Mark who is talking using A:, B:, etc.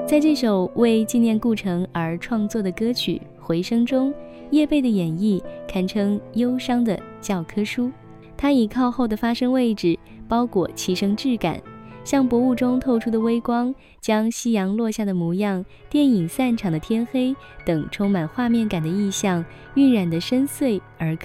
A: 在这首为纪念顾城而创作的歌曲《回声》中，叶蓓的演绎堪称忧伤的教科书。他以靠后的发声位置包裹其声质感，像薄雾中透出的微光，将夕阳落下的模样、电影散场的天黑等充满画面感的意象晕染得深邃而